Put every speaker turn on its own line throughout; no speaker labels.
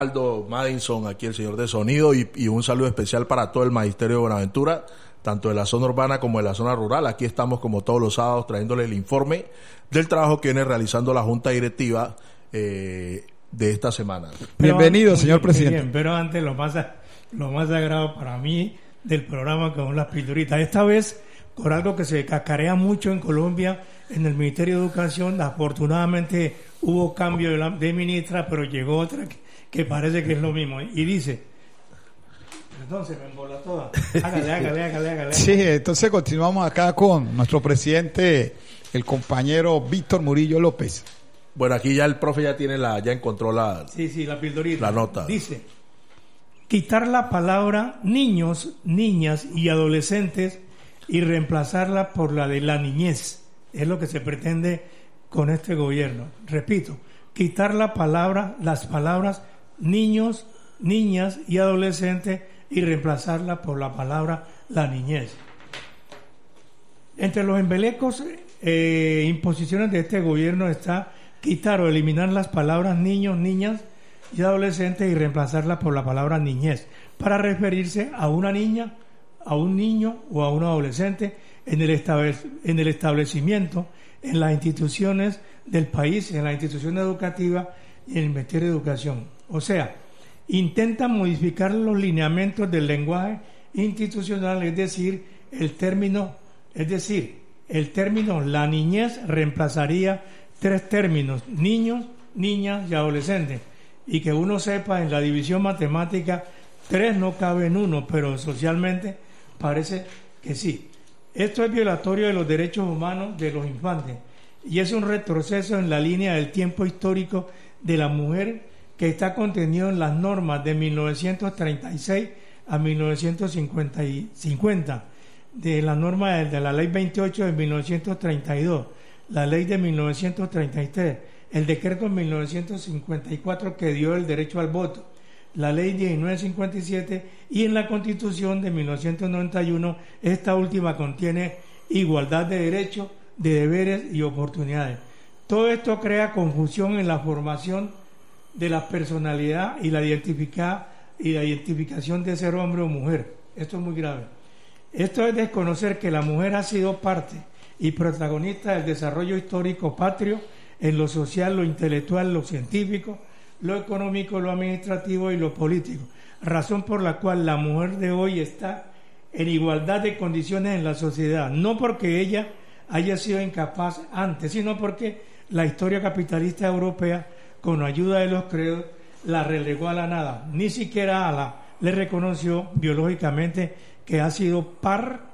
Aldo Madison, aquí el señor de sonido, y un saludo especial para todo el Magisterio de Buenaventura, tanto de la zona urbana como de la zona rural. Aquí estamos como todos los sábados trayéndole el informe del trabajo que viene realizando la Junta Directiva de esta semana.
Bienvenido, señor presidente.
Bien, pero antes lo más sagrado para mí del programa, que son las pildoritas. Esta vez, por algo que se cacarea mucho en Colombia, en el Ministerio de Educación, afortunadamente hubo cambio de ministra, pero llegó otra que parece que es lo mismo. Y dice, entonces me embola toda. Hágale.
Sí, entonces continuamos acá con nuestro presidente, el compañero Víctor Murillo López.
Bueno, aquí ya el profe ya encontró la
pildorita.
La nota.
Dice, quitar la palabra niños, niñas y adolescentes y reemplazarla por la de la niñez. Es lo que se pretende con este gobierno. Repito, quitar las palabras niños, niñas y adolescentes y reemplazarla por la palabra la niñez. Entre los embelecos imposiciones de este gobierno está quitar o eliminar las palabras niños, niñas y adolescentes y reemplazarlas por la palabra niñez, para referirse a una niña, a un niño o a un adolescente en el establecimiento, en las instituciones del país, en la institución educativa y en el Ministerio de Educación. O sea, intentan modificar los lineamientos del lenguaje institucional, es decir, el término la niñez reemplazaría 3 términos: niños, niñas y adolescentes. Y que uno sepa, en la división matemática 3 no cabe en 1, pero socialmente parece que sí. Esto es violatorio de los derechos humanos de los infantes y es un retroceso en la línea del tiempo histórico de la mujer, que está contenido en las normas de 1936 a 1950, de la norma de la ley 28 de 1932, la ley de 1933, el decreto de 1954 que dio el derecho al voto, la ley 1957 y en la Constitución de 1991. Esta última contiene igualdad de derechos, de deberes y oportunidades. Todo esto crea confusión en la formación de la personalidad y la identificación de ser hombre o mujer. Esto es muy grave. Esto es desconocer que la mujer ha sido parte y protagonista del desarrollo histórico patrio en lo social, lo intelectual, lo científico, lo económico, lo administrativo y lo político, razón por la cual la mujer de hoy está en igualdad de condiciones en la sociedad, no porque ella haya sido incapaz antes, sino porque la historia capitalista europea, con ayuda de los credos, la relegó a la nada. Ni siquiera le reconoció biológicamente que ha sido par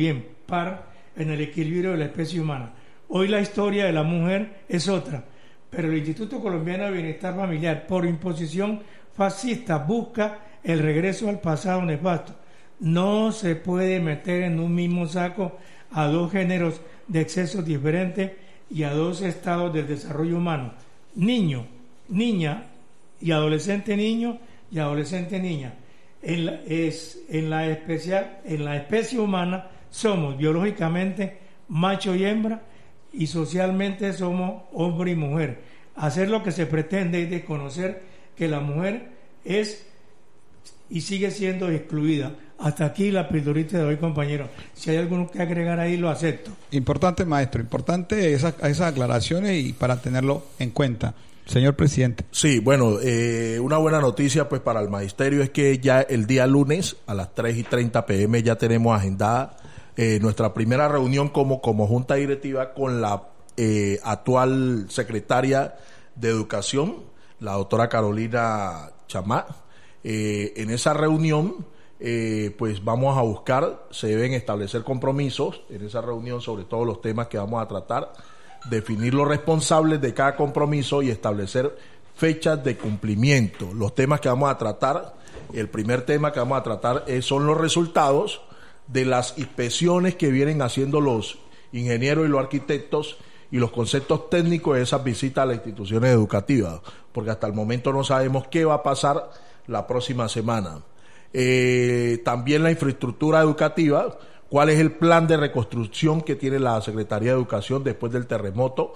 en el equilibrio de la especie humana. Hoy la historia de la mujer es otra, pero el Instituto Colombiano de Bienestar Familiar, por imposición fascista, busca el regreso al pasado nefasto. No se puede meter en un mismo saco a 2 géneros de excesos diferentes y a 2 estados del desarrollo humano: niño, niña y adolescente niño y adolescente niña. En la especie humana somos biológicamente macho y hembra y socialmente somos hombre y mujer. Hacer lo que se pretende es desconocer que la mujer es y sigue siendo excluida. Hasta aquí la pildorita de hoy, compañero. Si hay alguno que agregar ahí, lo acepto.
Importante, maestro, importante esas aclaraciones y para tenerlo en cuenta. Señor presidente.
Sí, bueno, una buena noticia pues para el magisterio es que ya el día lunes a las 3:30 p.m. ya tenemos agendada nuestra primera reunión como junta directiva con la actual secretaria de Educación, la doctora Carolina Chamá. En esa reunión pues vamos a buscar, se deben establecer compromisos en esa reunión sobre todos los temas que vamos a tratar, definir los responsables de cada compromiso y establecer fechas de cumplimiento. Los temas que vamos a tratar, el primer tema que vamos a tratar son los resultados de las inspecciones que vienen haciendo los ingenieros y los arquitectos y los conceptos técnicos de esas visitas a las instituciones educativas, porque hasta el momento no sabemos qué va a pasar la próxima semana. También la infraestructura educativa, cuál es el plan de reconstrucción que tiene la Secretaría de Educación después del terremoto,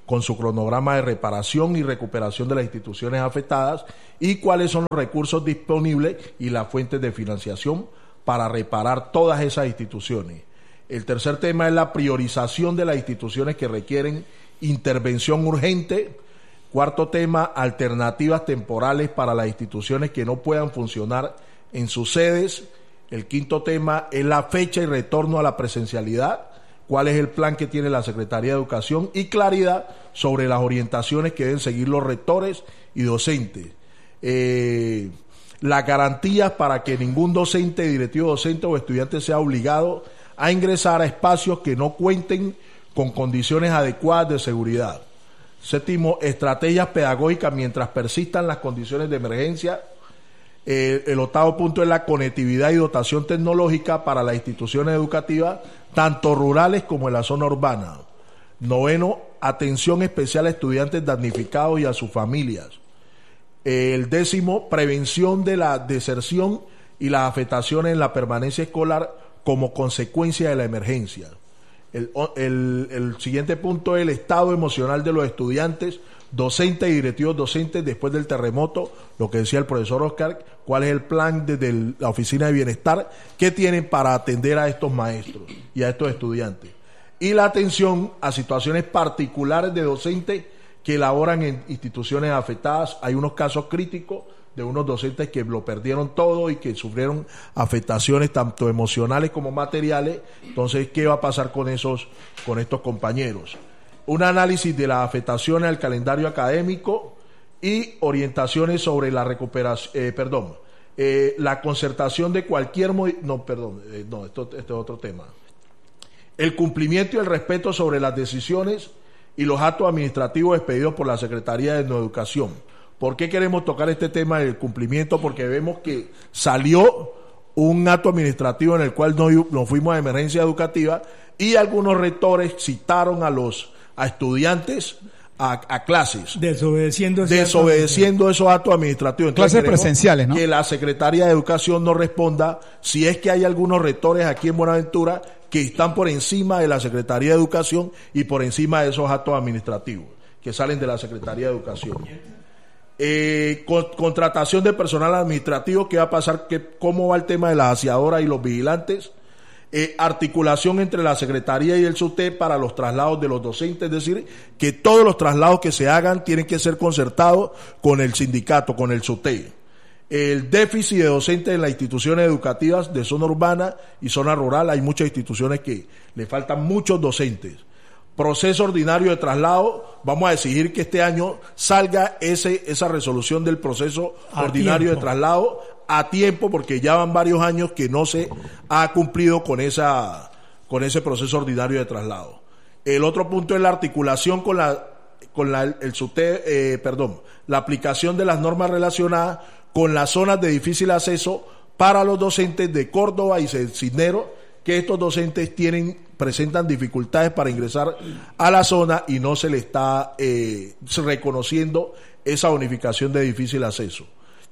con su cronograma de reparación y recuperación de las instituciones afectadas y cuáles son los recursos disponibles y las fuentes de financiación para reparar todas esas instituciones. El tercer tema es la priorización de las instituciones que requieren intervención urgente. Cuarto tema, alternativas temporales para las instituciones que no puedan funcionar en sus sedes. El quinto tema es la fecha y retorno a la presencialidad. ¿Cuál es el plan que tiene la Secretaría de Educación? Y claridad sobre las orientaciones que deben seguir los rectores y docentes. Las garantías para que ningún docente, directivo docente o estudiante sea obligado a ingresar a espacios que no cuenten con condiciones adecuadas de seguridad. Séptimo, estrategias pedagógicas mientras persistan las condiciones de emergencia. El octavo punto es la conectividad y dotación tecnológica para las instituciones educativas, tanto rurales como en la zona urbana. Noveno, atención especial a estudiantes damnificados y a sus familias. El décimo, prevención de la deserción y las afectaciones en la permanencia escolar como consecuencia de la emergencia. El siguiente punto es el estado emocional de los estudiantes, docentes y directivos docentes después del terremoto, lo que decía el profesor Oscar, cuál es el plan desde la Oficina de Bienestar que tienen para atender a estos maestros y a estos estudiantes. Y la atención a situaciones particulares de docentes que laboran en instituciones afectadas. Hay unos casos críticos de unos docentes que lo perdieron todo y que sufrieron afectaciones tanto emocionales como materiales. Entonces, ¿qué va a pasar con estos compañeros? Un análisis de las afectaciones al calendario académico y orientaciones sobre la recuperación, la concertación de cualquier esto es otro tema. El cumplimiento y el respeto sobre las decisiones y los actos administrativos expedidos por la Secretaría de Educación. ¿Por qué queremos tocar este tema del cumplimiento? Porque vemos que salió un acto administrativo en el cual nos fuimos a emergencia educativa y algunos rectores citaron a estudiantes a clases.
Desobedeciendo
esos actos administrativos. Entonces,
clases presenciales, ¿no?
Que la Secretaría de Educación nos responda si es que hay algunos rectores aquí en Buenaventura que están por encima de la Secretaría de Educación y por encima de esos actos administrativos que salen de la Secretaría de Educación. Contratación de personal administrativo, ¿qué va a pasar? ¿Cómo va el tema de las aseadoras y los vigilantes? Articulación entre la Secretaría y el SUTE para los traslados de los docentes, es decir, que todos los traslados que se hagan tienen que ser concertados con el sindicato, con el SUTE. El déficit de docentes en las instituciones educativas de zona urbana y zona rural, hay muchas instituciones que le faltan muchos docentes. Proceso ordinario de traslado, vamos a exigir que este año salga esa resolución del proceso ordinario de traslado a tiempo, porque ya van varios años que no se ha cumplido con ese proceso ordinario de traslado. El otro punto es la articulación con el SUTE, la aplicación de las normas relacionadas con las zonas de difícil acceso para los docentes de Córdoba y Cisneros, que estos docentes presentan dificultades para ingresar a la zona y no se le está reconociendo esa bonificación de difícil acceso.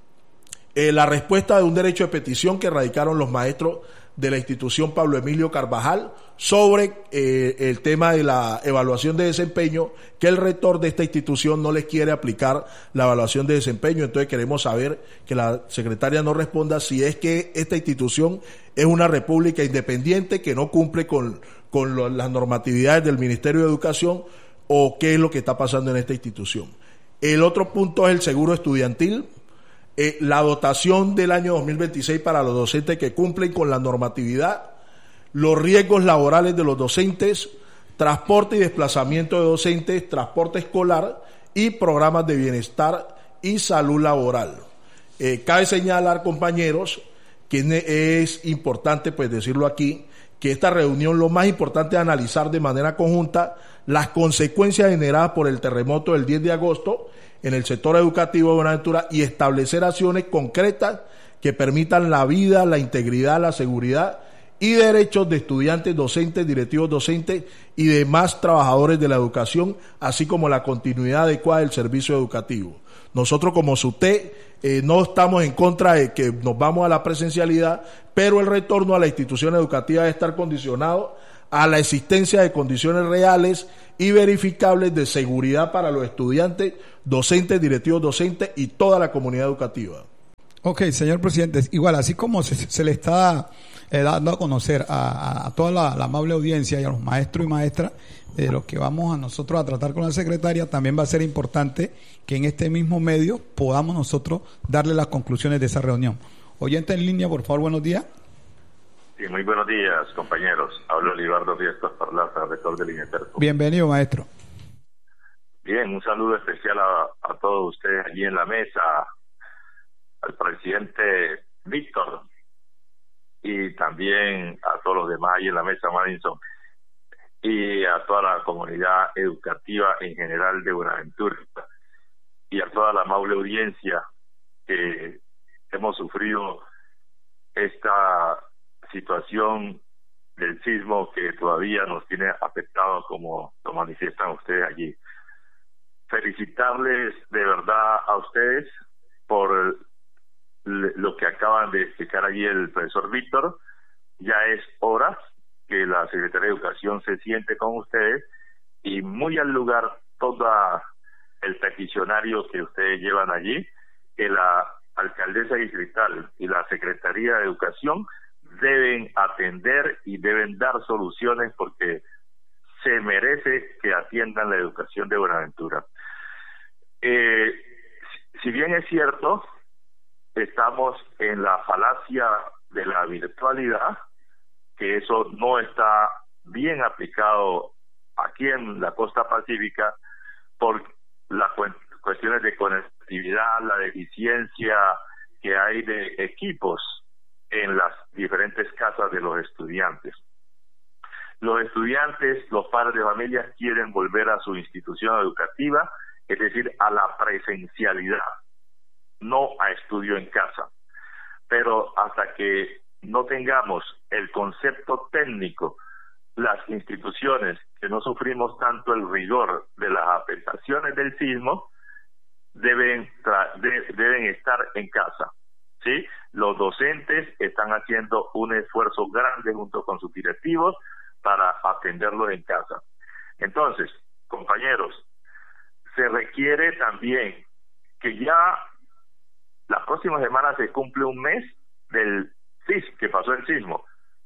La respuesta de un derecho de petición que radicaron los maestros de la institución Pablo Emilio Carvajal sobre el tema de la evaluación de desempeño, que el rector de esta institución no les quiere aplicar la evaluación de desempeño. Entonces queremos saber que la secretaria nos responda si es que esta institución es una república independiente que no cumple con las normatividades del Ministerio de Educación, o qué es lo que está pasando en esta institución. El otro punto es el seguro estudiantil. La dotación del año 2026 para los docentes que cumplen con la normatividad, los riesgos laborales de los docentes, transporte y desplazamiento de docentes, transporte escolar y programas de bienestar y salud laboral. Cabe señalar, compañeros, que es importante pues decirlo aquí, que esta reunión lo más importante es analizar de manera conjunta las consecuencias generadas por el terremoto del 10 de agosto en el sector educativo de Buenaventura y establecer acciones concretas que permitan la vida, la integridad, la seguridad y derechos de estudiantes, docentes, directivos docentes y demás trabajadores de la educación, así como la continuidad adecuada del servicio educativo. Nosotros como SUTE no estamos en contra de que nos vamos a la presencialidad, pero el retorno a la institución educativa debe estar condicionado a la existencia de condiciones reales y verificables de seguridad para los estudiantes, docentes, directivos docentes y toda la comunidad educativa.
Ok, señor presidente, igual así como se le está dando a conocer a toda la amable audiencia y a los maestros y maestras de lo que vamos a nosotros a tratar con la secretaria, también va a ser importante que en este mismo medio podamos nosotros darle las conclusiones de esa reunión. Oyente en línea, por favor, buenos días.
Sí, muy buenos días, compañeros. Hablo Libardo Riescos Parlaza, rector del INETERPO.
Bienvenido, maestro.
Bien, un saludo especial a todos ustedes allí en la mesa, al presidente Víctor y también a todos los demás ahí en la mesa, Madison, y a toda la comunidad educativa en general de Buenaventura y a toda la amable audiencia que hemos sufrido esta situación del sismo que todavía nos tiene afectados, como lo manifiestan ustedes allí. Felicitarles de verdad a ustedes por lo que acaban de explicar allí el profesor Víctor. Ya es hora que la Secretaría de Educación se siente con ustedes y muy al lugar todo el peticionario que ustedes llevan allí, que la alcaldesa distrital y la Secretaría de Educación deben atender y deben dar soluciones, porque se merece que atiendan la educación de Buenaventura. Si bien es cierto, estamos en la falacia de la virtualidad, que eso no está bien aplicado aquí en la costa pacífica por las cuestiones de conectividad, la deficiencia que hay de equipos en las diferentes casas de los estudiantes. Los estudiantes, los padres de familia quieren volver a su institución educativa, es decir, a la presencialidad, no a estudio en casa. Pero hasta que no tengamos el concepto técnico, las instituciones que no sufrimos tanto el rigor de las afectaciones del sismo, deben estar en casa, ¿sí? Los docentes están haciendo un esfuerzo grande junto con sus directivos para atenderlos en casa. Entonces, compañeros, se requiere también que ya la próxima semana se cumple un mes del que pasó el sismo.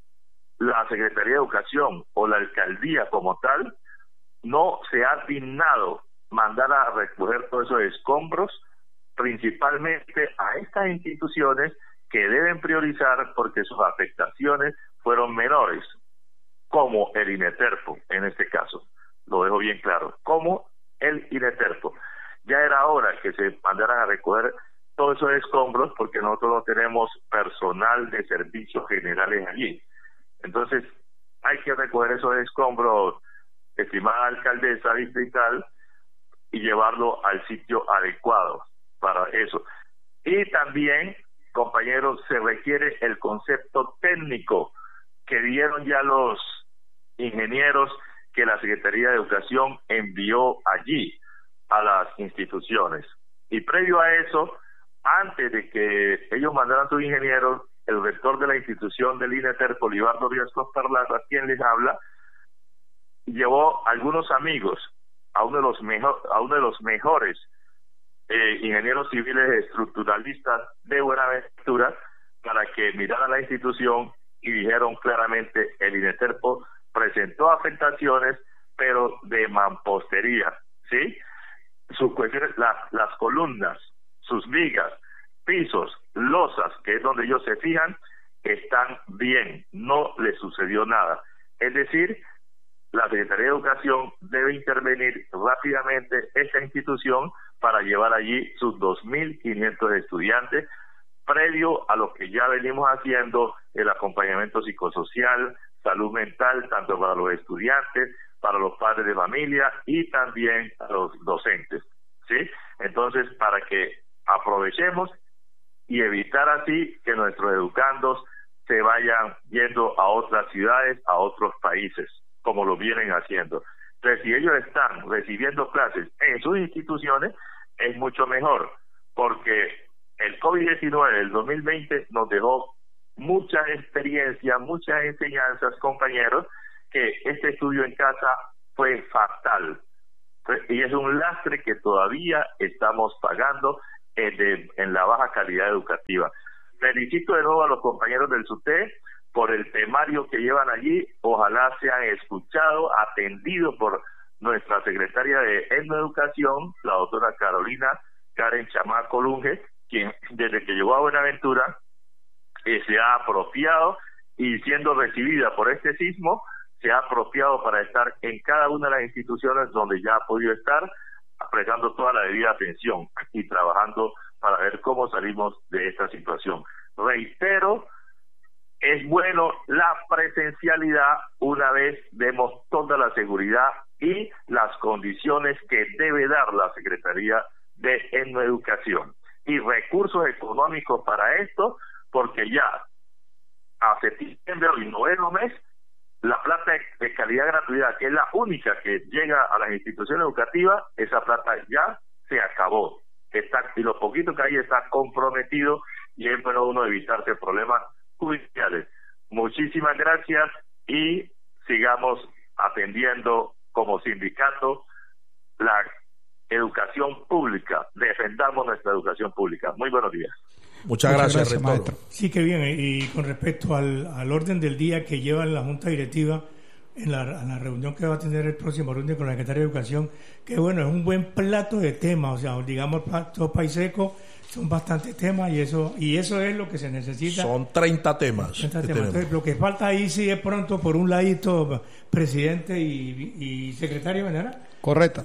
La Secretaría de Educación o la alcaldía como tal no se ha dignado mandar a recoger todos esos escombros, principalmente a estas instituciones que deben priorizar porque sus afectaciones fueron menores, como el INETERPO en este caso. Lo dejo bien claro, como el INETERPO. Ya era hora que se mandaran a recoger todos esos escombros, porque nosotros no tenemos personal de servicios generales allí. Entonces, hay que recoger esos escombros, estimada alcaldesa distrital, y llevarlo al sitio adecuado para eso. Y también, compañeros, se requiere el concepto técnico que dieron ya los ingenieros que la Secretaría de Educación envió allí a las instituciones. Y previo a eso, antes de que ellos mandaran sus ingenieros, el rector de la institución del INETERPO, Libardo Riescos Parlaza, quien les habla, llevó a algunos amigos a uno de los mejores ingenieros civiles estructuralistas de Buenaventura para que miraran la institución y dijeron claramente: el INETERPO presentó afectaciones, pero de mampostería, ¿sí? Sus cuestiones, las columnas, sus vigas, pisos, losas, que es donde ellos se fijan, están bien, no les sucedió nada. Es decir, la Secretaría de Educación debe intervenir rápidamente esta institución para llevar allí sus 2.500 estudiantes, previo a lo que ya venimos haciendo, el acompañamiento psicosocial, salud mental, tanto para los estudiantes, para los padres de familia y también a los docentes, ¿sí? Entonces, para que aprovechemos y evitar así que nuestros educandos se vayan yendo a otras ciudades, a otros países, como lo vienen haciendo. Entonces, si ellos están recibiendo clases en sus instituciones, es mucho mejor, porque el COVID-19 del 2020 nos dejó mucha experiencia, muchas enseñanzas, compañeros, que este estudio en casa fue fatal. Y es un lastre que todavía estamos pagando en la baja calidad educativa. Felicito de nuevo a los compañeros del SUTE por el temario que llevan allí. Ojalá sean escuchados, atendidos por nuestra secretaria de Educación, la doctora Carolina Karen Chamaco Lunge, quien desde que llegó a Buenaventura se ha apropiado y siendo recibida por este sismo, se ha apropiado para estar en cada una de las instituciones donde ya ha podido estar, prestando toda la debida atención y trabajando para ver cómo salimos de esta situación. Reitero, es bueno la presencialidad una vez demos toda la seguridad y las condiciones que debe dar la Secretaría de Educación y recursos económicos para esto, porque ya a septiembre, el 9º mes, la plata de calidad gratuidad, que es la única que llega a las instituciones educativas, esa plata ya se acabó. Y lo poquito que hay está comprometido y es bueno uno evitarse problemas judiciales. Muchísimas gracias y sigamos atendiendo como sindicato la educación pública. Defendamos nuestra educación pública. Muy buenos días.
Muchas gracias,
maestro.
Sí, que bien. Y con respecto al orden del día que lleva la Junta Directiva en la reunión que va a tener el próximo lunes con la Secretaría de Educación, que bueno, es un buen plato de temas, o sea, digamos, sopa y seco, son bastantes temas y eso es lo que se necesita.
Son 30 temas.
30 temas. Entonces, lo que falta ahí sí es pronto, por un ladito, presidente y secretario general.
Correcto.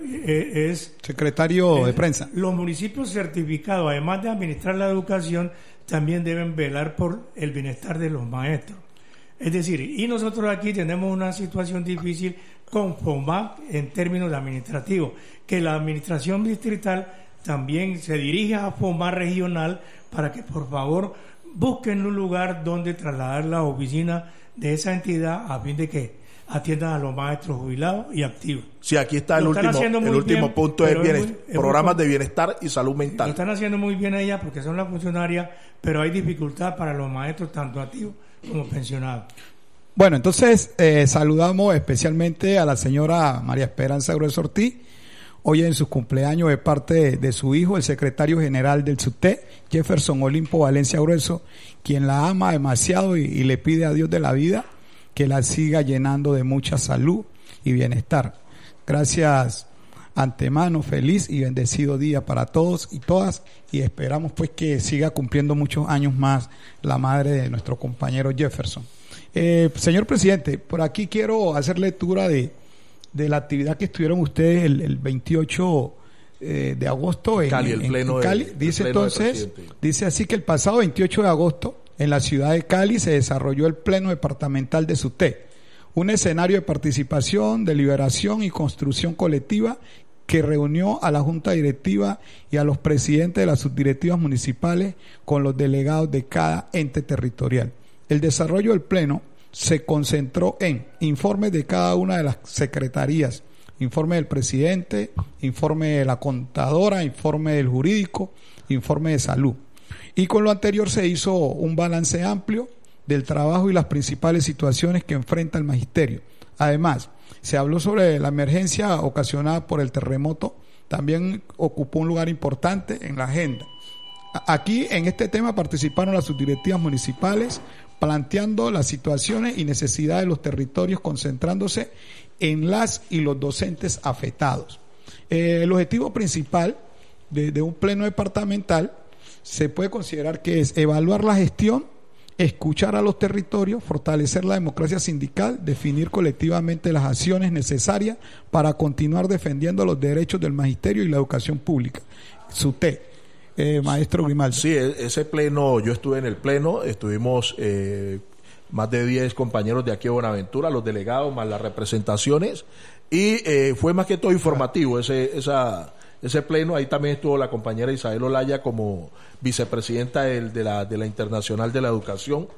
Es
secretario de prensa.
Los municipios certificados, además de administrar la educación, también deben velar por el bienestar de los maestros. Es decir, y nosotros aquí tenemos una situación difícil con FOMAC en términos administrativos, que la administración distrital también se dirija a FOMAC regional para que por favor busquen un lugar donde trasladar la oficina de esa entidad a fin de que atiendan a los maestros jubilados y activos.
Sí, aquí está el último punto del programas de bienestar y salud mental.
Lo están haciendo muy bien allá porque son las funcionarias, pero hay dificultad para los maestros tanto activos como pensionados.
Bueno, entonces saludamos especialmente a la señora María Esperanza Grueso Ortiz, hoy en su cumpleaños de parte de su hijo, el secretario general del SUTE, Jefferson Olimpo Valencia Grueso, quien la ama demasiado y le pide a Dios de la vida que la siga llenando de mucha salud y bienestar. Gracias antemano, feliz y bendecido día para todos y todas, y esperamos pues que siga cumpliendo muchos años más la madre de nuestro compañero Jefferson. Señor presidente, por aquí quiero hacer lectura de la actividad que estuvieron ustedes el 28 de agosto en Cali, en Cali. Dice entonces, dice así que el pasado 28 de agosto en la ciudad de Cali se desarrolló el Pleno Departamental de SUTE, un escenario de participación, deliberación y construcción colectiva que reunió a la Junta Directiva y a los presidentes de las subdirectivas municipales con los delegados de cada ente territorial. El desarrollo del Pleno se concentró en informes de cada una de las secretarías, informe del presidente, informe de la contadora, informe del jurídico, informe de salud. Y con lo anterior se hizo un balance amplio del trabajo y las principales situaciones que enfrenta el magisterio. Además, se habló sobre la emergencia ocasionada por el terremoto, también ocupó un lugar importante en la agenda. Aquí, en este tema, participaron las subdirectivas municipales, planteando las situaciones y necesidades de los territorios, concentrándose en las y los docentes afectados. El objetivo principal de un pleno departamental se puede considerar que es evaluar la gestión, escuchar a los territorios, fortalecer la democracia sindical, definir colectivamente las acciones necesarias para continuar defendiendo los derechos del magisterio y la educación pública. SUTE, maestro Grimaldo.
Sí, ese pleno, yo estuve en el pleno, estuvimos más de 10 compañeros de aquí de Buenaventura, los delegados más las representaciones, y fue más que todo informativo ese pleno. Ahí también estuvo la compañera Isabel Olaya como vicepresidenta de la Internacional de la Educación.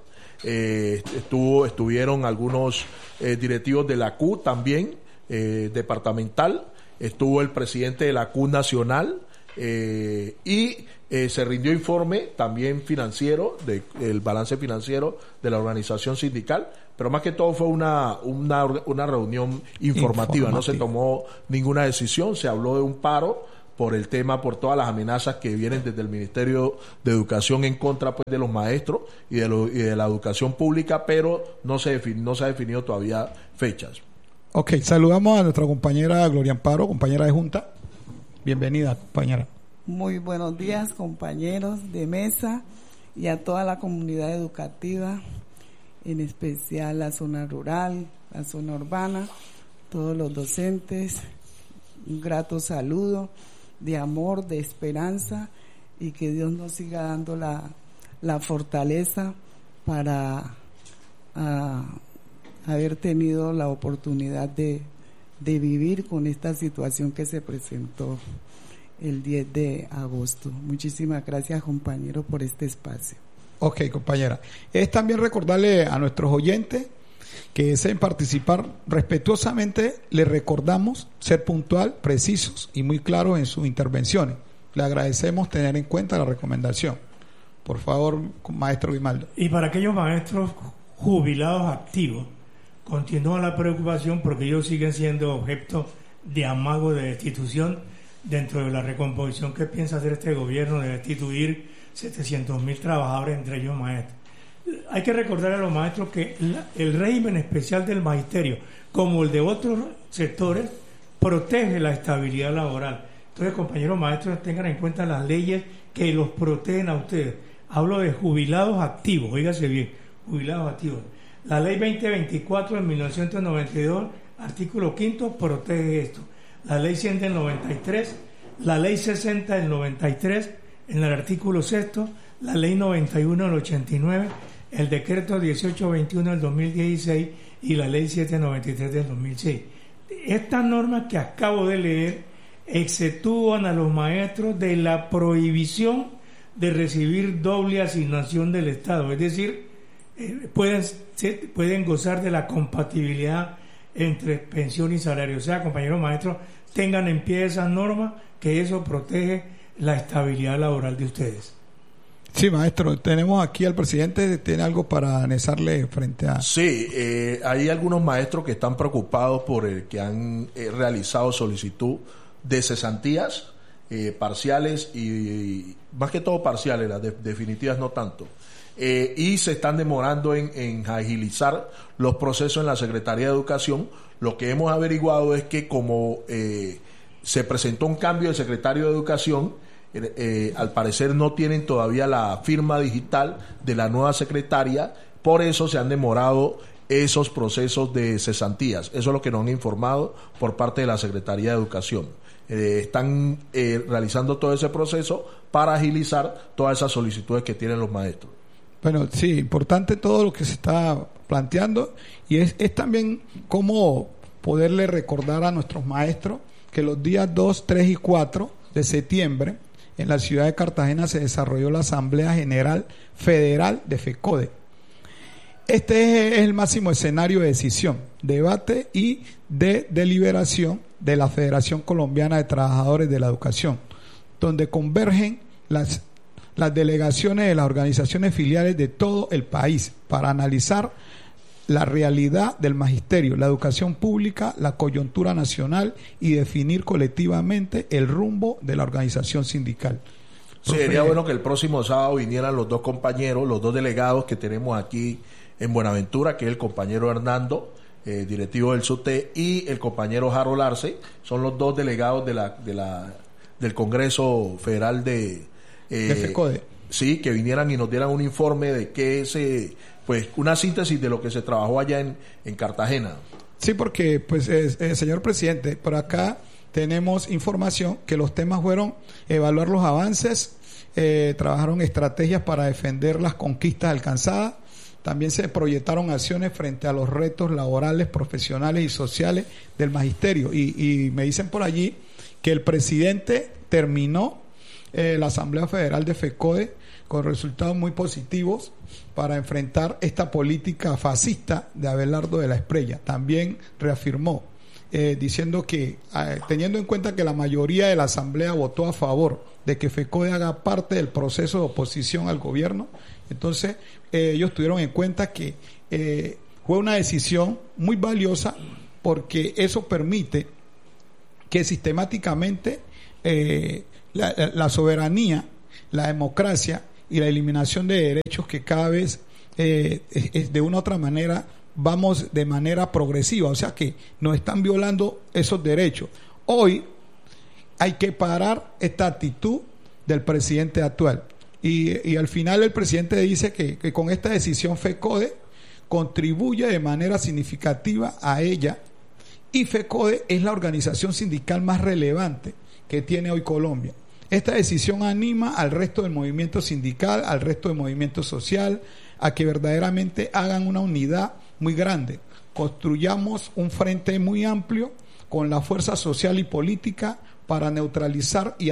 Estuvieron algunos directivos de la CU también, departamental. Estuvo el presidente de la CU nacional, y se rindió informe también financiero, el balance financiero de la organización sindical, pero más que todo fue una reunión informativa, no se tomó ninguna decisión, se habló de un paro por el tema, por todas las amenazas que vienen desde el Ministerio de Educación en contra pues de los maestros y de la educación pública, pero no se ha definido todavía fechas.
Ok, saludamos a nuestra compañera Gloria Amparo, compañera de Junta. Bienvenida, compañera.
Muy buenos días, compañeros de mesa y a toda la comunidad educativa, en especial la zona rural, la zona urbana, todos los docentes. Un grato saludo de amor, de esperanza, y que Dios nos siga dando la fortaleza para haber tenido la oportunidad de vivir con esta situación que se presentó el 10 de agosto. Muchísimas gracias, compañero, por este espacio.
Ok, compañera. Es también recordarle a nuestros oyentes que deseen participar respetuosamente. Les recordamos ser puntual, precisos y muy claros en sus intervenciones. Le agradecemos tener en cuenta la recomendación. Por favor, maestro Grimaldo.
Y para aquellos maestros jubilados activos, continúa la preocupación porque ellos siguen siendo objeto de amago de destitución dentro de la recomposición que piensa hacer este gobierno de destituir 700.000 trabajadores, entre ellos maestros. Hay que recordar a los maestros que el régimen especial del magisterio, como el de otros sectores, protege la estabilidad laboral. Entonces, compañeros maestros, tengan en cuenta las leyes que los protegen a ustedes. Hablo de jubilados activos, oígase bien, jubilados activos. La ley 2024 de 1992, artículo 5, protege esto. La ley 100 del 93, la ley 60 del 93, en el artículo 6, la ley 91 del 89, el decreto 1821 del 2016 y la ley 793 del 2006. Estas normas que acabo de leer exceptúan a los maestros de la prohibición de recibir doble asignación del Estado, es decir, pueden gozar de la compatibilidad entre pensión y salario. O sea, compañeros maestros, tengan en pie esas normas, que eso protege la estabilidad laboral de ustedes.
Sí, maestro, tenemos aquí al presidente, ¿tiene algo para anexarle frente a...?
Sí, hay algunos maestros que están preocupados por el que han realizado solicitud de cesantías parciales y más que todo parciales, las definitivas no tanto. Y se están demorando en agilizar los procesos en la Secretaría de Educación. Lo que hemos averiguado es que como se presentó un cambio de secretario de Educación, al parecer no tienen todavía la firma digital de la nueva secretaria, por eso se han demorado esos procesos de cesantías. Eso es lo que nos han informado por parte de la Secretaría de Educación. Están realizando todo ese proceso para agilizar todas esas solicitudes que tienen los maestros.
Bueno, sí, importante todo lo que se está planteando, y es también cómo poderle recordar a nuestros maestros que los días 2, 3 y 4 de septiembre en la ciudad de Cartagena se desarrolló la Asamblea General Federal de FECODE. Este es el máximo escenario de decisión, debate y de deliberación de la Federación Colombiana de Trabajadores de la Educación, donde convergen las delegaciones de las organizaciones filiales de todo el país para analizar la realidad del magisterio, la educación pública, la coyuntura nacional y definir colectivamente el rumbo de la organización sindical.
Sería bueno que el próximo sábado vinieran los dos compañeros, los dos delegados que tenemos aquí en Buenaventura, que es el compañero Hernando, directivo del SUTE, y el compañero Harold Arce. Son los dos delegados del Congreso Federal de
FECODE.
Sí, que vinieran y nos dieran un informe de qué pues una síntesis de lo que se trabajó allá en Cartagena.
Sí, porque pues señor presidente, por acá tenemos información que los temas fueron evaluar los avances, trabajaron estrategias para defender las conquistas alcanzadas, también se proyectaron acciones frente a los retos laborales, profesionales y sociales del magisterio, y me dicen por allí que el presidente terminó la Asamblea Federal de FECODE con resultados muy positivos para enfrentar esta política fascista de Abelardo de la Espriella. También reafirmó diciendo que, teniendo en cuenta que la mayoría de la Asamblea votó a favor de que FECODE haga parte del proceso de oposición al gobierno, entonces ellos tuvieron en cuenta que fue una decisión muy valiosa, porque eso permite que sistemáticamente la soberanía, la democracia y la eliminación de derechos, que cada vez de una u otra manera vamos de manera progresiva, o sea que nos están violando esos derechos. Hoy hay que parar esta actitud del presidente actual, y al final el presidente dice que con esta decisión FECODE contribuye de manera significativa a ella, y FECODE es la organización sindical más relevante que tiene hoy Colombia. Esta decisión anima al resto del movimiento sindical, al resto del movimiento social, a que verdaderamente hagan una unidad muy grande. Construyamos un frente muy amplio con la fuerza social y política para neutralizar y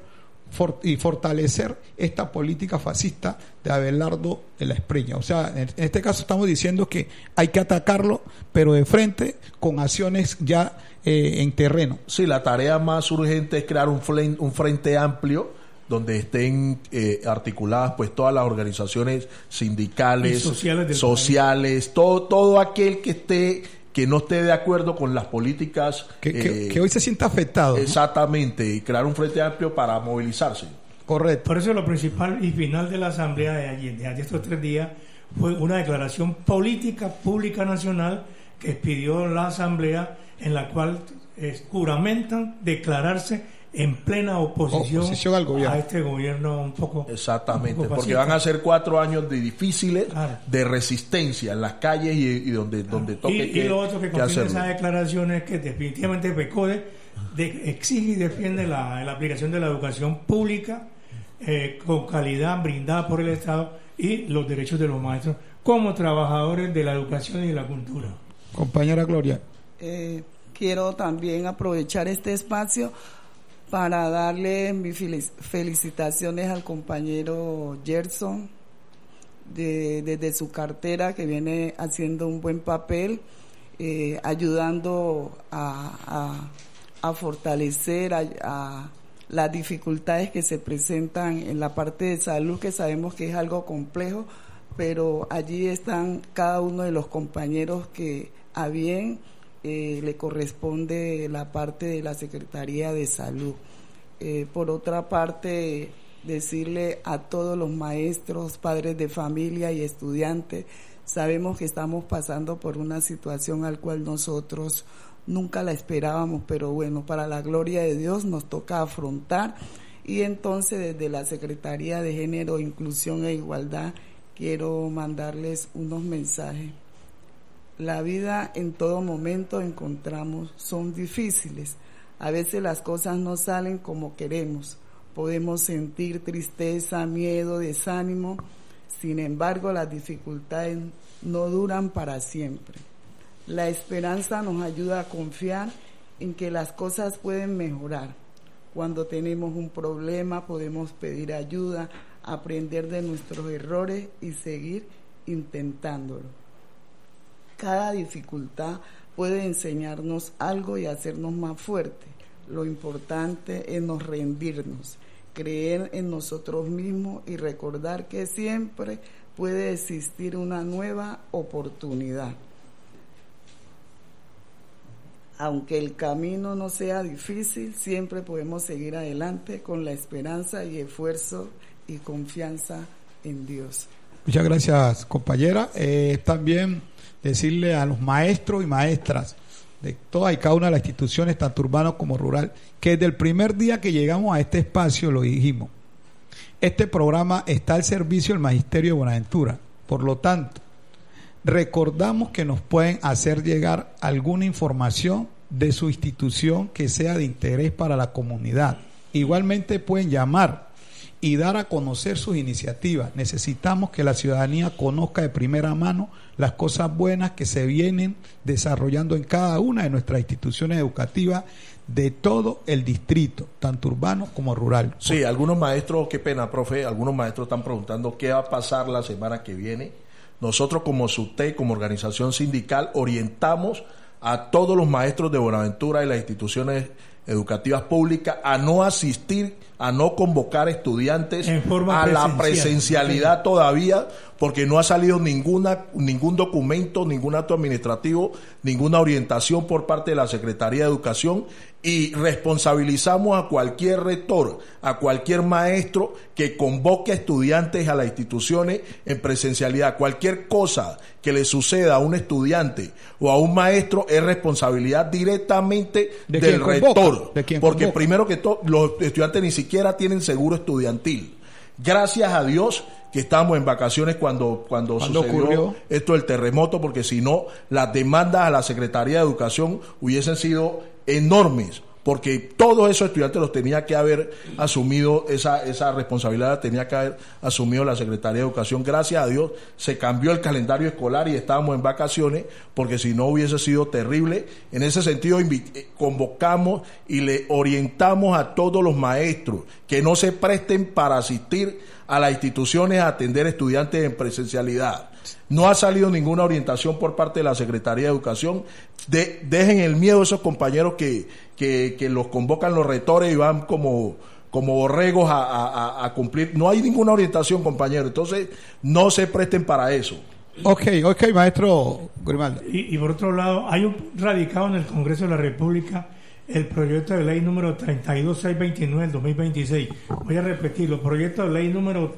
fortalecer esta política fascista de Abelardo de la Espriella. O sea, en este caso estamos diciendo que hay que atacarlo, pero de frente, con acciones ya en terreno.
Sí, la tarea más urgente es crear un frente amplio donde estén articuladas pues todas las organizaciones sindicales, sociales, todo aquel que no esté de acuerdo con las políticas
que hoy se sienta afectado.
Exactamente, y crear un frente amplio para movilizarse.
Correcto.
Por eso lo principal y final de la asamblea de estos 3 días fue una declaración política pública nacional que pidió la asamblea, en la cual juramentan declararse en plena oposición
al gobierno,
a este gobierno un poco.
Exactamente, porque van a ser 4 años de difíciles, de resistencia en las calles y donde toque
y lo otro que contiene esa declaración es que definitivamente FECODE exige y defiende la aplicación de la educación pública con calidad brindada por el Estado y los derechos de los maestros como trabajadores de la educación y de la cultura.
Compañera Gloria.
Quiero también aprovechar este espacio para darle mis felicitaciones al compañero Gerson desde su cartera, que viene haciendo un buen papel, ayudando a fortalecer a las dificultades que se presentan en la parte de salud, que sabemos que es algo complejo, pero allí están cada uno de los compañeros que a bien le corresponde la parte de la Secretaría de Salud. Por otra parte, decirle a todos los maestros, padres de familia y estudiantes, sabemos que estamos pasando por una situación al cual nosotros nunca la esperábamos, pero bueno, para la gloria de Dios nos toca afrontar, y entonces desde la Secretaría de Género, Inclusión e Igualdad quiero mandarles unos mensajes. La vida en todo momento encontramos son difíciles. A veces las cosas no salen como queremos. Podemos sentir tristeza, miedo, desánimo. Sin embargo, las dificultades no duran para siempre. La esperanza nos ayuda a confiar en que las cosas pueden mejorar. Cuando tenemos un problema, podemos pedir ayuda, aprender de nuestros errores y seguir intentándolo. Cada dificultad puede enseñarnos algo y hacernos más fuertes. Lo importante es no rendirnos, creer en nosotros mismos y recordar que siempre puede existir una nueva oportunidad. Aunque el camino no sea difícil, siempre podemos seguir adelante con la esperanza y esfuerzo y confianza en Dios.
Muchas gracias, compañera. También decirle a los maestros y maestras de todas y cada una de las instituciones, tanto urbano como rural, que desde el primer día que llegamos a este espacio lo dijimos. Este programa está al servicio del Magisterio de Buenaventura. Por lo tanto, recordamos que nos pueden hacer llegar alguna información de su institución que sea de interés para la comunidad. Igualmente pueden llamar y dar a conocer sus iniciativas. Necesitamos que la ciudadanía conozca de primera mano las cosas buenas que se vienen desarrollando en cada una de nuestras instituciones educativas de todo el distrito, tanto urbano como rural.
Sí, algunos maestros, qué pena, profe, algunos maestros están preguntando qué va a pasar la semana que viene. Nosotros como SUTEC, como organización sindical, orientamos a todos los maestros de Buenaventura y las instituciones educativas públicas a no asistir, a no convocar estudiantes a la presencialidad todavía, porque no ha salido ningún documento, ningún acto administrativo, ninguna orientación por parte de la Secretaría de Educación, y responsabilizamos a cualquier rector, a cualquier maestro que convoque a estudiantes a las instituciones en presencialidad. Cualquier cosa que le suceda a un estudiante o a un maestro es responsabilidad directamente del rector, porque primero que todo los estudiantes ni siquiera tienen seguro estudiantil. Gracias a Dios que estamos en vacaciones cuando sucedió ocurrió esto del terremoto, porque si no, las demandas a la Secretaría de Educación hubiesen sido enormes, porque todos esos estudiantes los tenía que haber asumido, esa responsabilidad la tenía que haber asumido la Secretaría de Educación. Gracias a Dios se cambió el calendario escolar y estábamos en vacaciones, porque si no hubiese sido terrible. En ese sentido convocamos y le orientamos a todos los maestros que no se presten para asistir a las instituciones a atender estudiantes en presencialidad. No ha salido ninguna orientación por parte de la Secretaría de Educación. Dejen el miedo a esos compañeros que los convocan los rectores y van como borregos a cumplir. No hay ninguna orientación, compañero. Entonces, no se presten para eso.
Ok, maestro Grimaldo.
Y por otro lado, hay radicado en el Congreso de la República el proyecto de ley número 32629 del 2026. Voy a repetirlo, proyecto de ley número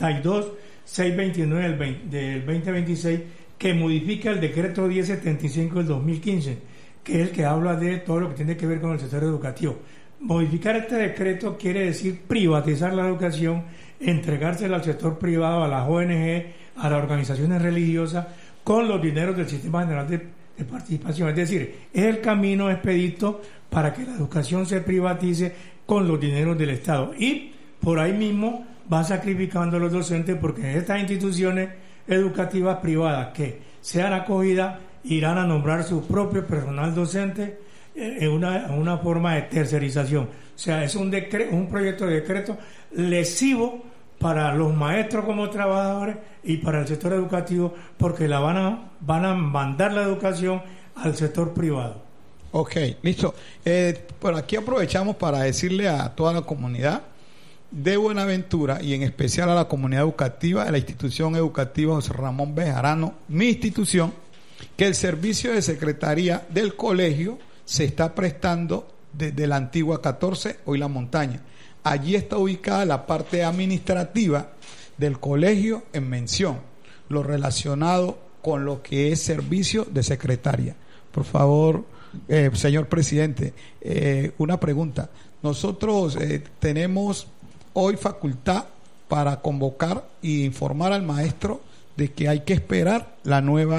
32629 del 2026, que modifica el decreto 1075 del 2015, que es el que habla de todo lo que tiene que ver con el sector educativo. Modificar este decreto quiere decir privatizar la educación, entregársela al sector privado, a las ONG, a las organizaciones religiosas, con los dineros del Sistema General de Participación. Es decir, es el camino expedito para que la educación se privatice con los dineros del Estado. Y por ahí mismo van sacrificando a los docentes, porque estas instituciones educativas privadas que sean acogidas irán a nombrar su propio personal docente en una forma de tercerización. O sea, es un proyecto de decreto lesivo para los maestros como trabajadores y para el sector educativo, porque van a mandar la educación al sector privado.
Ok, listo. Por aquí aprovechamos para decirle a toda la comunidad de Buenaventura y en especial a la comunidad educativa de la institución educativa José Ramón Bejarano, mi institución, que el servicio de secretaría del colegio se está prestando desde la antigua 14, hoy La Montaña. Allí está ubicada la parte administrativa del colegio en mención, lo relacionado con lo que es servicio de secretaria. Por favor, señor presidente, una pregunta. Nosotros tenemos hoy facultad para convocar e informar al maestro de que hay que esperar la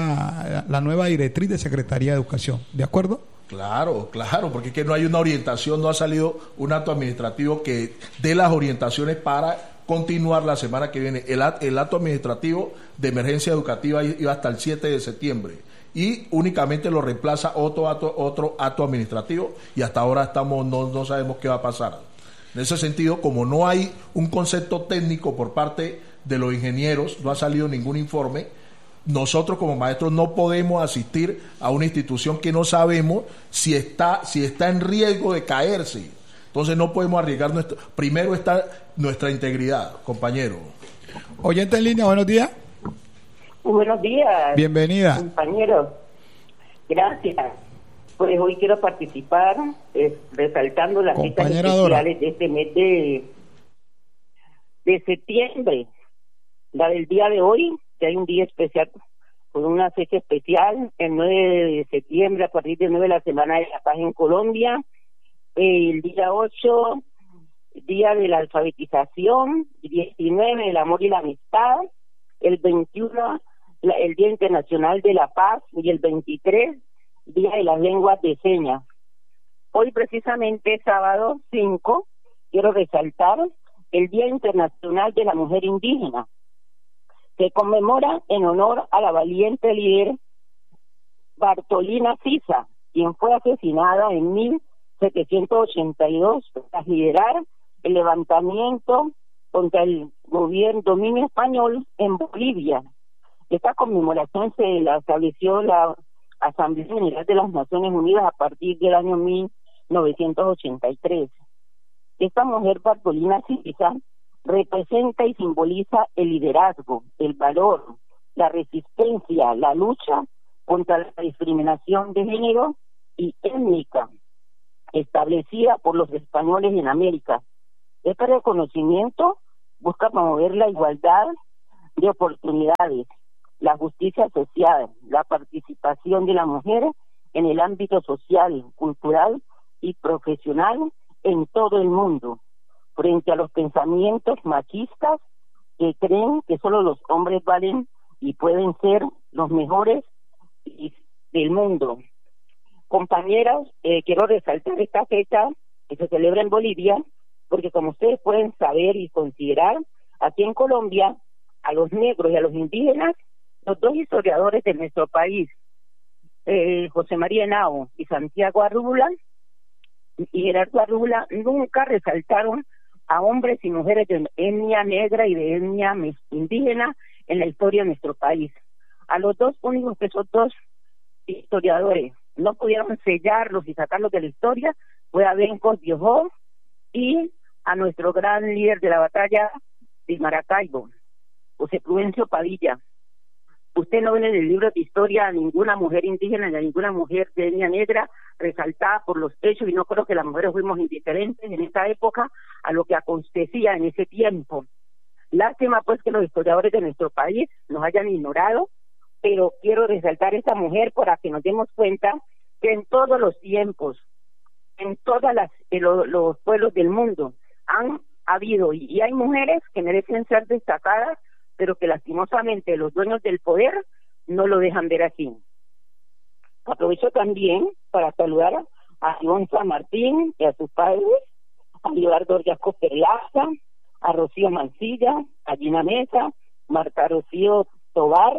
nueva directriz de Secretaría de Educación. ¿De acuerdo?
Claro, porque es que no hay una orientación, no ha salido un acto administrativo que dé las orientaciones para continuar la semana que viene. El acto administrativo de emergencia educativa iba hasta el 7 de septiembre y únicamente lo reemplaza otro acto administrativo, y hasta ahora no sabemos qué va a pasar. En ese sentido, como no hay un concepto técnico por parte de los ingenieros, no ha salido ningún informe, nosotros como maestros no podemos asistir a una institución que no sabemos si está en riesgo de caerse. Entonces no podemos arriesgar primero está nuestra integridad, compañero.
Oyente en línea, buenos días.
Buenos días.
Bienvenida.
Compañeros, gracias. Pues hoy quiero participar resaltando las citas especiales de este mes de septiembre. La del día de hoy, que hay un día especial, con una fecha especial, el 9 de septiembre, a partir del 9 de la Semana de la Paz en Colombia. El día 8, Día de la Alfabetización. 19, el amor y la amistad. El 21, el Día Internacional de la Paz. Y el 23, Día de las Lenguas de Señas. Hoy, precisamente, sábado 5, quiero resaltar el Día Internacional de la Mujer Indígena, que conmemora en honor a la valiente líder Bartolina Sisa, quien fue asesinada en 1782 tras liderar el levantamiento contra el dominio español en Bolivia. Esta conmemoración se la estableció la Asamblea General de las Naciones Unidas a partir del año 1983. Esta mujer Bartolina Sisa representa y simboliza el liderazgo, el valor, la resistencia, la lucha contra la discriminación de género y étnica establecida por los españoles en América. Este reconocimiento busca promover la igualdad de oportunidades, la justicia social, la participación de la mujer en el ámbito social, cultural y profesional en todo el mundo, frente a los pensamientos machistas que creen que solo los hombres valen y pueden ser los mejores del mundo. Compañeras, quiero resaltar esta fecha que se celebra en Bolivia, porque como ustedes pueden saber y considerar, aquí en Colombia, a los negros y a los indígenas, los dos historiadores de nuestro país, José María Henao y Santiago Arrula, y Gerardo Arrula, nunca resaltaron a hombres y mujeres de etnia negra y de etnia indígena en la historia de nuestro país. A los dos únicos que esos dos historiadores no pudieron sellarlos y sacarlos de la historia fue a Bencos Biojó y a nuestro gran líder de la batalla de Maracaibo, José Prudencio Padilla. Usted no ve en el libro de historia a ninguna mujer indígena ni a ninguna mujer de etnia negra resaltada por los hechos, y no creo que las mujeres fuimos indiferentes en esa época a lo que acontecía en ese tiempo. Lástima pues que los historiadores de nuestro país nos hayan ignorado, pero quiero resaltar a esta mujer para que nos demos cuenta que en todos los tiempos, en todas los pueblos del mundo han habido y hay mujeres que merecen ser destacadas, pero que lastimosamente los dueños del poder no lo dejan ver así. Aprovecho también para saludar a Ivonne San Martín y a sus padres, a Libardo Orgasco Perlaza, a Rocío Mancilla, a Gina Mesa, Marta Rocío Tobar,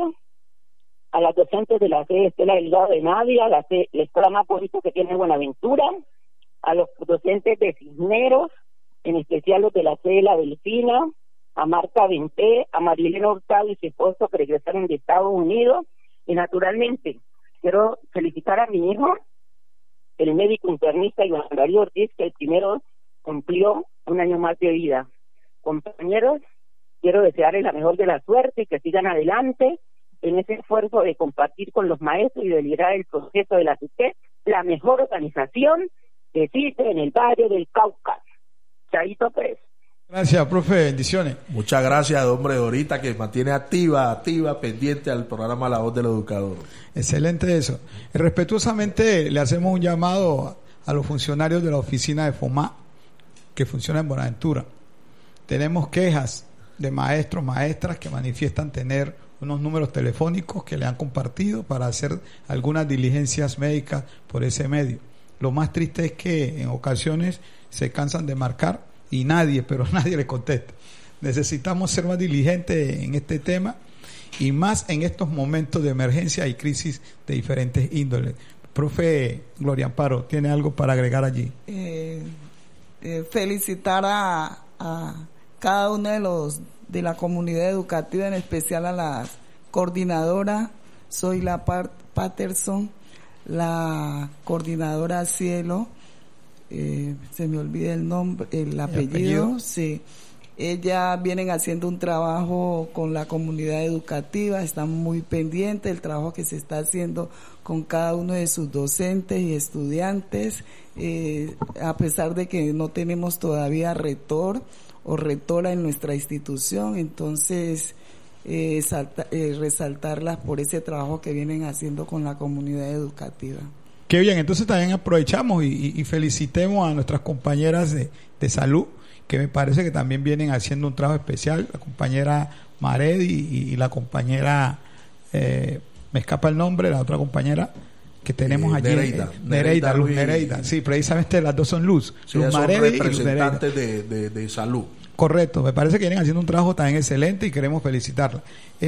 a las docentes de la sede Estela Delgado de Navia, la escuela más bonita que tiene Buenaventura, a los docentes de Cisneros, en especial los de la sede La Delfina, a Marta Venté, a Marilena Hurtado y su esposo que regresaron de Estados Unidos, y naturalmente quiero felicitar a mi hijo, el médico internista Iván Darío Ortiz, que el primero cumplió un año más de vida. Compañeros, quiero desearles la mejor de la suerte y que sigan adelante en ese esfuerzo de compartir con los maestros y de liderar el proceso de la CITES, la mejor organización que existe en el Valle del Cauca. Chaito pues.
Gracias, profe, bendiciones.
Muchas gracias, hombre, Dorita, que mantiene activa, pendiente al programa La Voz del Educador.
Excelente eso. Respetuosamente le hacemos un llamado a los funcionarios de la oficina de FOMA que funciona en Buenaventura. Tenemos quejas de maestros, maestras que manifiestan tener unos números telefónicos que le han compartido para hacer algunas diligencias médicas por ese medio. Lo más triste es que en ocasiones se cansan de marcar y nadie le contesta. Necesitamos ser más diligentes en este tema y más en estos momentos de emergencia y crisis de diferentes índoles. Profe Gloria Amparo, ¿tiene algo para agregar allí?
Felicitar a cada uno de la comunidad educativa, en especial a la coordinadora, soy la Patterson, la coordinadora Cielo, se me olvida el nombre, el apellido, sí. Ellas vienen haciendo un trabajo con la comunidad educativa, están muy pendientes del trabajo que se está haciendo con cada uno de sus docentes y estudiantes, a pesar de que no tenemos todavía rector o rectora en nuestra institución, entonces resaltarlas por ese trabajo que vienen haciendo con la comunidad educativa.
Qué bien, entonces también aprovechamos y felicitemos a nuestras compañeras de salud, que me parece que también vienen haciendo un trabajo especial, la compañera Mared y la compañera, me escapa el nombre, la otra compañera que tenemos allí, Nereida, sí, precisamente las dos son Luz,
sí,
Luz
son
Mared
representantes de salud.
Correcto, me parece que vienen haciendo un trabajo también excelente y queremos felicitarla.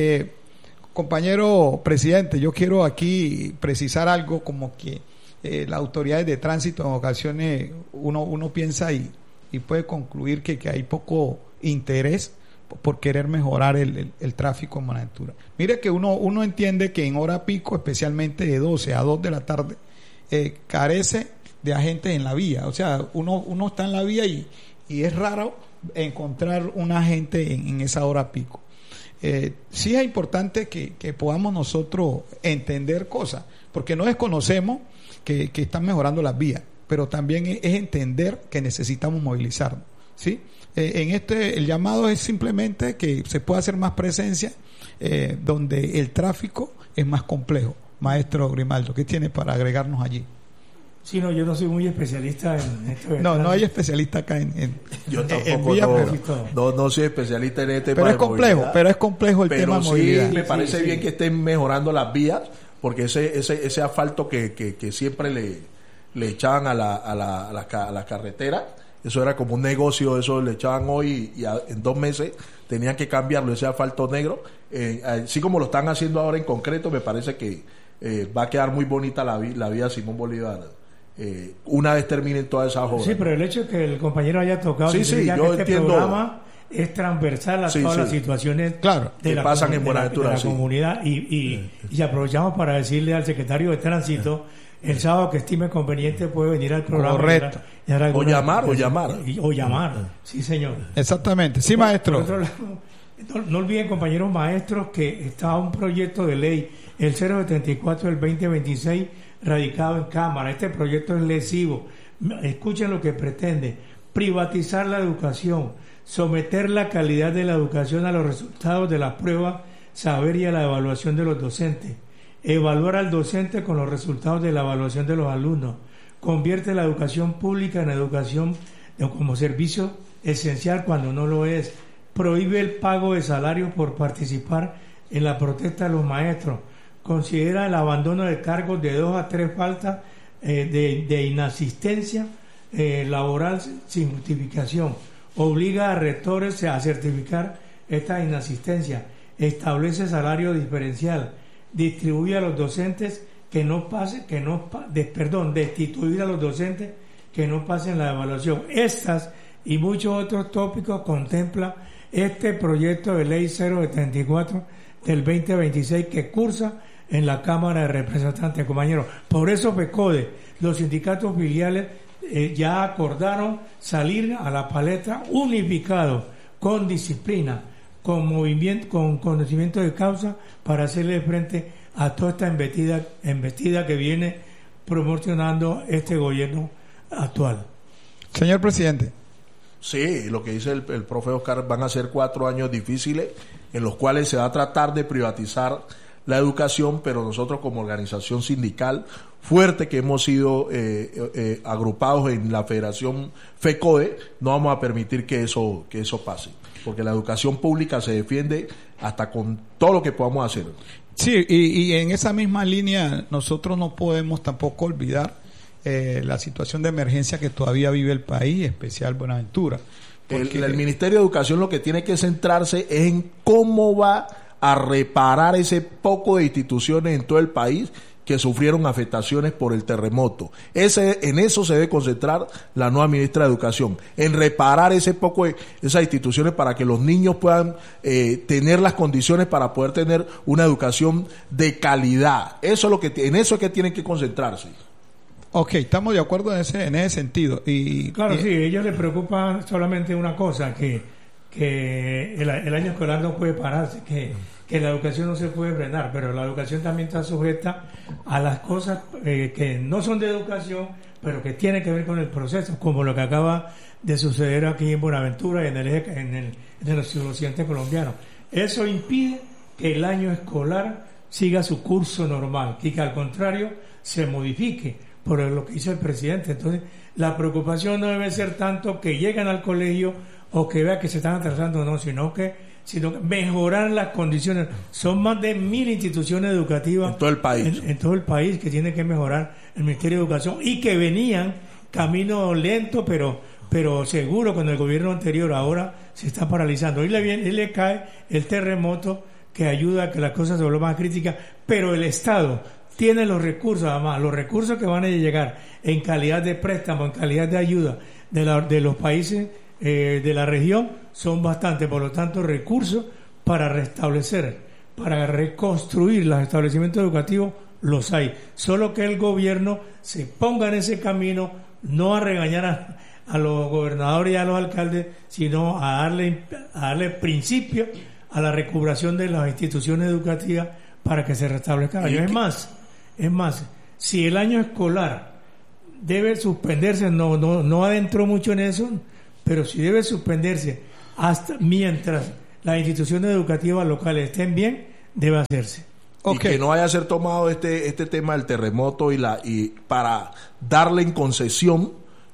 Compañero presidente, yo quiero aquí precisar algo, como que las autoridades de tránsito en ocasiones uno piensa y puede concluir que hay poco interés por querer mejorar el tráfico en Buenaventura. Mire que uno entiende que en hora pico, especialmente de 12 a 2 de la tarde, carece de agentes en la vía. O sea, uno está en la vía y es raro encontrar un agente en esa hora pico. Sí es importante que podamos nosotros entender cosas, porque no desconocemos que están mejorando las vías, pero también es entender que necesitamos movilizarnos, ¿sí? El llamado es simplemente que se pueda hacer más presencia donde el tráfico es más complejo. Maestro Grimaldo, ¿qué tiene para agregarnos allí?
Sí, no, yo no soy muy especialista en esto.
No hay especialista acá
yo tampoco
en vía,
no soy especialista en este tema.
Pero es complejo el tema de movilidad.
Sí, me parece bien que estén mejorando las vías, porque ese asfalto que siempre le echaban a la carretera, eso era como un negocio, eso le echaban hoy y en 2 meses tenían que cambiarlo, ese asfalto negro, así como lo están haciendo ahora en concreto, me parece que va a quedar muy bonita la vía Simón Bolívar. Una vez terminen todas esas obras.
Sí, pero el hecho de que el compañero haya tocado
yo
que
entiendo,
programa es transversal a todas las situaciones
que pasan en Buenaventura,
de la comunidad y aprovechamos para decirle al secretario de Tránsito el sábado que estime conveniente puede venir al programa.
Correcto.
O llamar.
Sí, señor.
Exactamente. Sí, maestro.
Por otro lado, no olviden, compañeros maestros, que está un proyecto de ley, el 074 del 2026, radicado en Cámara. Este proyecto es lesivo. Escuchen lo que pretende: privatizar la educación, someter la calidad de la educación a los resultados de las pruebas saber y a la evaluación de los docentes, evaluar al docente con los resultados de la evaluación de los alumnos, convierte la educación pública en educación como servicio esencial cuando no lo es, prohíbe el pago de salarios por participar en la protesta de los maestros, considera el abandono de cargos de 2 a 3 faltas de inasistencia laboral sin justificación, obliga a rectores a certificar esta inasistencia, establece salario diferencial, distribuye a los docentes destituir a los docentes que no pasen la evaluación. Estas y muchos otros tópicos contempla este proyecto de ley 074 del 2026 que cursa en la Cámara de Representantes, compañeros. Por eso FECODE, los sindicatos filiales ya acordaron salir a la palestra unificados, con disciplina, con movimiento, con conocimiento de causa, para hacerle frente a toda esta embestida que viene promocionando este gobierno actual.
Señor presidente.
Sí, lo que dice el profe Oscar, van a ser 4 años difíciles en los cuales se va a tratar de privatizar la educación, pero nosotros como organización sindical fuerte que hemos sido agrupados en la Federación FECODE, no vamos a permitir que eso pase, porque la educación pública se defiende hasta con todo lo que podamos hacer.
Sí, y en esa misma línea nosotros no podemos tampoco olvidar la situación de emergencia que todavía vive el país, especial Buenaventura.
El Ministerio de Educación lo que tiene que centrarse es en cómo va a reparar ese poco de instituciones en todo el país que sufrieron afectaciones por el terremoto. En eso se debe concentrar la nueva ministra de Educación, en reparar ese poco de esas instituciones para que los niños puedan tener las condiciones para poder tener una educación de calidad. En eso es que tienen que concentrarse.
Ok, estamos de acuerdo en ese sentido.
Claro, sí, a ellos les preocupa solamente una cosa, que el año escolar no puede pararse, que la educación no se puede frenar, pero la educación también está sujeta a las cosas que no son de educación, pero que tienen que ver con el proceso, como lo que acaba de suceder aquí en Buenaventura y en el occidente colombiano. Eso impide que el año escolar siga su curso normal y que al contrario se modifique por lo que hizo el presidente. Entonces, la preocupación no debe ser tanto que llegan al colegio o que vean que se están atrasando, no, sino que mejorar las condiciones. Son más de 1.000 instituciones educativas
en todo el país,
en todo el país, que tiene que mejorar el Ministerio de Educación y que venían camino lento pero seguro con el gobierno anterior. Ahora se está paralizando y le cae el terremoto que ayuda a que las cosas se vuelvan más críticas, pero el Estado tiene los recursos, además los recursos que van a llegar en calidad de préstamo, en calidad de ayuda de los países de la región son bastantes, por lo tanto recursos para restablecer, para reconstruir los establecimientos educativos los hay, solo que el gobierno se ponga en ese camino, no a regañar a los gobernadores y a los alcaldes, sino a darle principio a la recuperación de las instituciones educativas para que se restablezca el año. Es más, si el año escolar debe suspenderse, no adentro mucho en eso, pero si debe suspenderse hasta mientras las instituciones educativas locales estén bien, debe hacerse.
Okay. Y que no haya ser tomado este tema del terremoto y para darle en concesión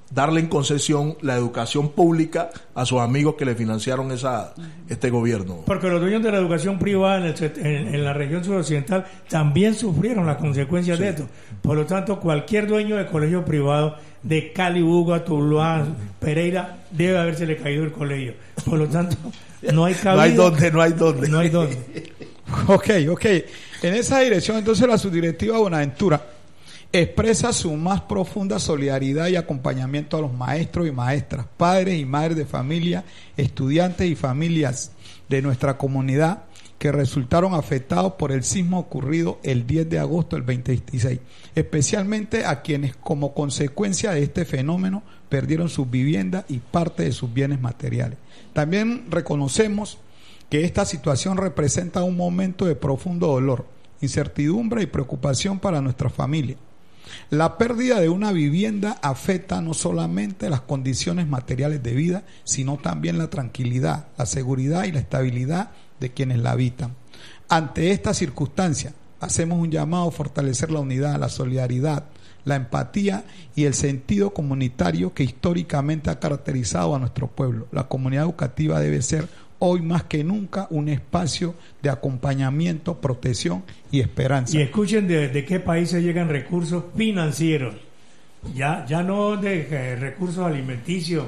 la educación pública a sus amigos que le financiaron este gobierno.
Porque los dueños de la educación privada en la región suroccidental también sufrieron las consecuencias de esto. Por lo tanto, cualquier dueño de colegio privado de Cali, Buga, Tuluá, Pereira, debe habérsele caído el colegio. Por lo tanto, no hay cabida.
No hay dónde.
Ok. En esa dirección, entonces, la subdirectiva Buenaventura expresa su más profunda solidaridad y acompañamiento a los maestros y maestras, padres y madres de familia, estudiantes y familias de nuestra comunidad que resultaron afectados por el sismo ocurrido el 10 de agosto del 2016, especialmente a quienes como consecuencia de este fenómeno perdieron sus viviendas y parte de sus bienes materiales. También reconocemos que esta situación representa un momento de profundo dolor, incertidumbre y preocupación para nuestra familia. La pérdida de una vivienda afecta no solamente las condiciones materiales de vida, sino también la tranquilidad, la seguridad y la estabilidad de quienes la habitan. Ante esta circunstancia, hacemos un llamado a fortalecer la unidad, la solidaridad, la empatía y el sentido comunitario que históricamente ha caracterizado a nuestro pueblo. La comunidad educativa debe ser hoy más que nunca un espacio de acompañamiento, protección y esperanza.
Y escuchen de qué países llegan recursos financieros, ya no de recursos alimenticios,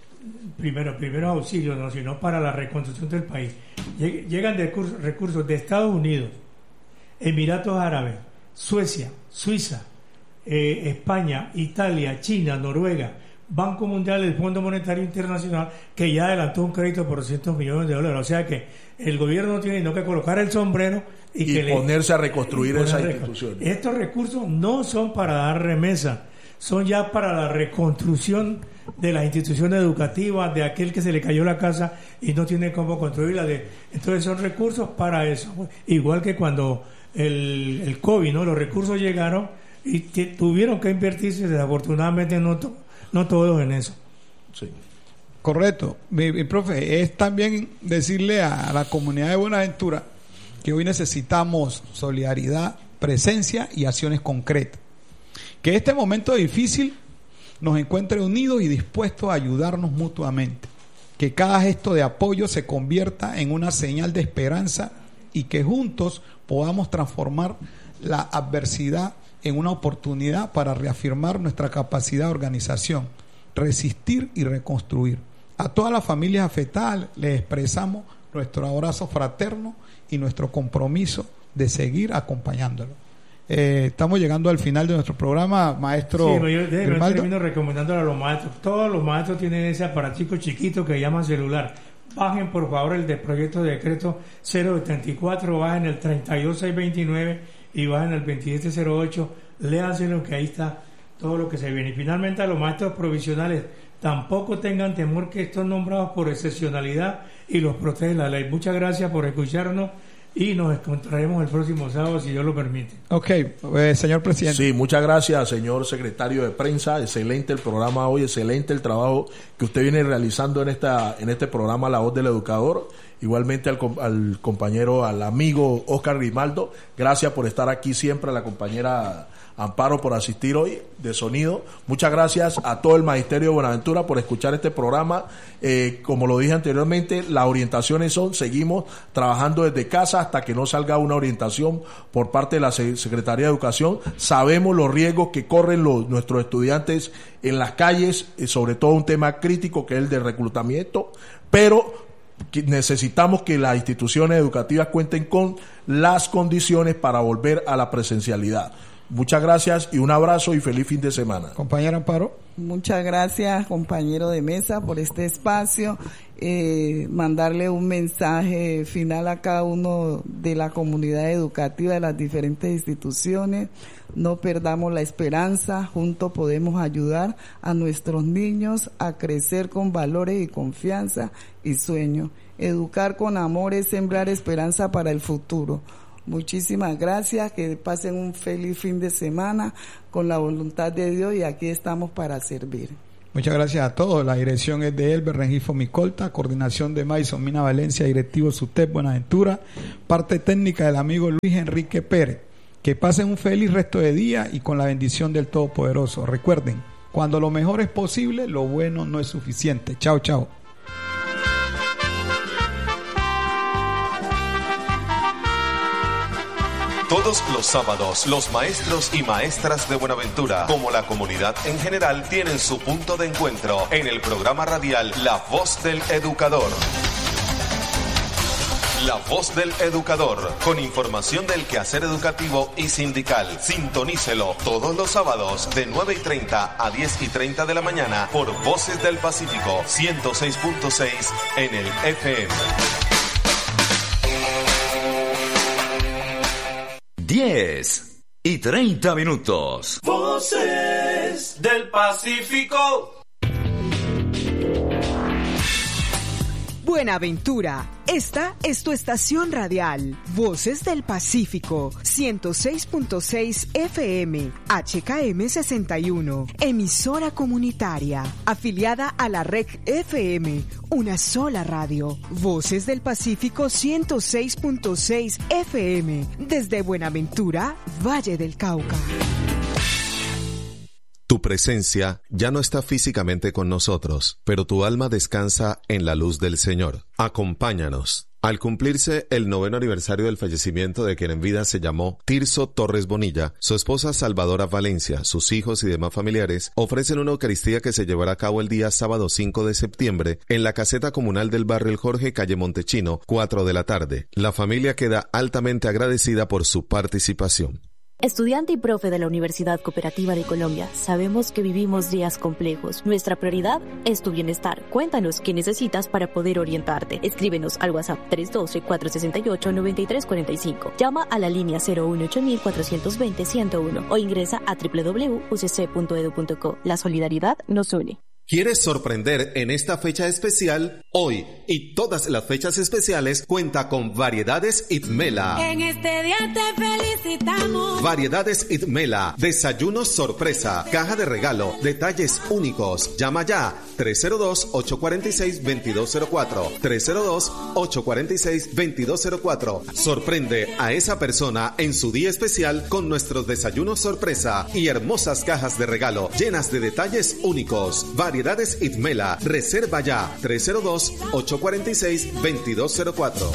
primeros auxilios, no, sino para la reconstrucción del país. Llegan recursos de Estados Unidos, Emiratos Árabes, Suecia, Suiza, España, Italia, China, Noruega, Banco Mundial, el Fondo Monetario Internacional, que ya adelantó un crédito por $200 millones. O sea que el gobierno tiene que colocar el sombrero y
ponerse a reconstruir esas instituciones.
Estos recursos no son para dar remesa, son ya para la reconstrucción de las instituciones educativas, de aquel que se le cayó la casa y no tiene cómo construirla. Entonces son recursos para eso. Igual que cuando el COVID, ¿no? Los recursos llegaron y tuvieron que invertirse, desafortunadamente no todos en eso.
Sí.
Correcto. Mi profe, es también decirle a la comunidad de Buenaventura que hoy necesitamos solidaridad, presencia y acciones concretas. Que este momento difícil nos encuentre unidos y dispuestos a ayudarnos mutuamente. Que cada gesto de apoyo se convierta en una señal de esperanza y que juntos podamos transformar la adversidad en una oportunidad para reafirmar nuestra capacidad de organización, resistir y reconstruir. A todas las familias afectadas les expresamos nuestro abrazo fraterno y nuestro compromiso de seguir acompañándolos. Estamos llegando al final de nuestro programa, maestro.
Sí, yo termino recomendándole a los maestros. Todos los maestros tienen ese aparatico chiquito que llaman celular. Bajen por favor el proyecto de decreto 074, bajen el 32629 y bajen el 2708, léanselo que ahí está todo lo que se viene. Y finalmente a los maestros provisionales, tampoco tengan temor que estos nombrados por excepcionalidad y los protege la ley. Muchas gracias por escucharnos y nos encontraremos el próximo sábado si Dios lo permite.
Ok, señor presidente.
Sí, muchas gracias, señor secretario de prensa. Excelente el programa hoy, excelente el trabajo que usted viene realizando en este programa La Voz del Educador. Igualmente al compañero, al amigo Oscar Grimaldo, gracias por estar aquí siempre, a la compañera Amparo por asistir hoy de sonido. Muchas gracias a todo el Magisterio de Buenaventura por escuchar este programa. Como lo dije anteriormente, las orientaciones seguimos trabajando desde casa hasta que no salga una orientación por parte de la Secretaría de Educación. Sabemos los riesgos que corren nuestros estudiantes en las calles, sobre todo un tema crítico que es el de reclutamiento, pero necesitamos que las instituciones educativas cuenten con las condiciones para volver a la presencialidad. Muchas gracias y un abrazo y feliz fin de semana.
Compañera Amparo.
Muchas gracias, compañero de mesa, por este espacio. Mandarle un mensaje final a cada uno de la comunidad educativa de las diferentes instituciones. No perdamos la esperanza, juntos podemos ayudar a nuestros niños a crecer con valores y confianza y sueños. Educar con amor es sembrar esperanza para el futuro. Muchísimas gracias, que pasen un feliz fin de semana con la voluntad de Dios y aquí estamos para servir.
Muchas gracias a todos. La dirección es de Elber Rengifo Micolta, coordinación de Maison Mina Valencia, directivo SUTEP Buenaventura, parte técnica del amigo Luis Enrique Pérez. Que pasen un feliz resto de día y con la bendición del Todopoderoso. Recuerden, cuando lo mejor es posible, lo bueno no es suficiente. Chao, chao.
Todos los sábados, los maestros y maestras de Buenaventura, como la comunidad en general, tienen su punto de encuentro en el programa radial La Voz del Educador. La Voz del Educador, con información del quehacer educativo y sindical. Sintonícelo todos los sábados de 9:30 a 10:30 de la mañana por Voces del Pacífico 106.6 en el FM.
10:30.
Voces del Pacífico.
Buenaventura, esta es tu estación radial, Voces del Pacífico, 106.6 FM, HKM 61, emisora comunitaria, afiliada a la Red FM, una sola radio, Voces del Pacífico 106.6 FM, desde Buenaventura, Valle del Cauca.
Tu presencia ya no está físicamente con nosotros, pero tu alma descansa en la luz del Señor. Acompáñanos. Al cumplirse el 9º aniversario del fallecimiento de quien en vida se llamó Tirso Torres Bonilla, su esposa Salvadora Valencia, sus hijos y demás familiares ofrecen una Eucaristía que se llevará a cabo el día sábado 5 de septiembre en la caseta comunal del barrio El Jorge, calle Montechino, 4 de la tarde. La familia queda altamente agradecida por su participación.
Estudiante y profe de la Universidad Cooperativa de Colombia, sabemos que vivimos días complejos. Nuestra prioridad es tu bienestar. Cuéntanos qué necesitas para poder orientarte. Escríbenos al WhatsApp 312-468-9345. Llama a la línea 018-420-101 o ingresa a www.ucc.edu.co. La solidaridad nos une.
¿Quieres sorprender en esta fecha especial? Hoy y todas las fechas especiales cuenta con Variedades Itmela.
En este día te felicitamos.
Variedades Itmela, desayunos sorpresa, caja de regalo, detalles únicos. Llama ya 302-846-2204. 302-846-2204. Sorprende a esa persona en su día especial con nuestros desayunos sorpresa y hermosas cajas de regalo llenas de detalles únicos. Variedades Itmela, reserva ya 302-846-2204.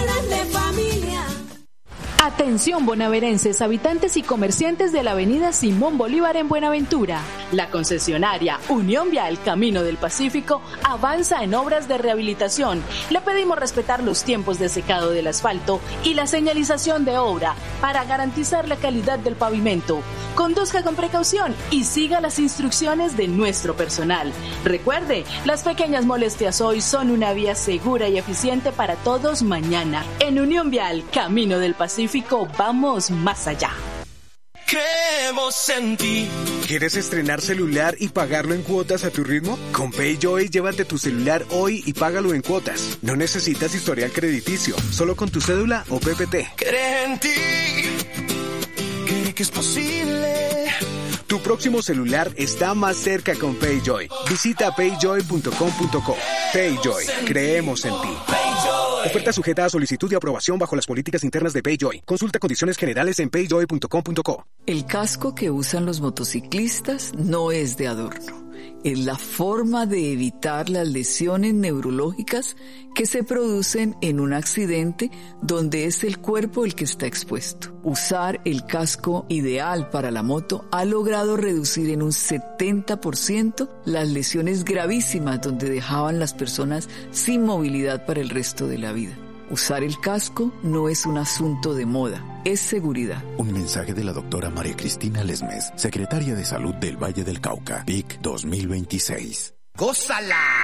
Atención bonaverenses, habitantes y comerciantes de la avenida Simón Bolívar en Buenaventura. La concesionaria Unión Vial Camino del Pacífico avanza en obras de rehabilitación. Le pedimos respetar los tiempos de secado del asfalto y la señalización de obra para garantizar la calidad del pavimento. Conduzca con precaución y siga las instrucciones de nuestro personal. Recuerde, las pequeñas molestias hoy son una vía segura y eficiente para todos mañana. En Unión Vial Camino del Pacífico, vamos más allá.
Creemos en ti.
¿Quieres estrenar celular y pagarlo en cuotas a tu ritmo? Con PayJoy, llévate tu celular hoy y págalo en cuotas. No necesitas historial crediticio, solo con tu cédula o PPT.
Cree en ti, cree que es posible.
Tu próximo celular está más cerca con PayJoy. Visita payjoy.com.co. PayJoy, creemos en ti. Oferta sujeta a solicitud y aprobación bajo las políticas internas de PayJoy. Consulta condiciones generales en payjoy.com.co.
El casco que usan los motociclistas no es de adorno. Es la forma de evitar las lesiones neurológicas que se producen en un accidente donde es el cuerpo el que está expuesto. Usar el casco ideal para la moto ha logrado reducir en un 70% las lesiones gravísimas donde dejaban las personas sin movilidad para el resto de la vida. Usar el casco no es un asunto de moda, es seguridad.
Un mensaje de la doctora María Cristina Lesmes, secretaria de Salud del Valle del Cauca, PIC 2026.
¡Gózala!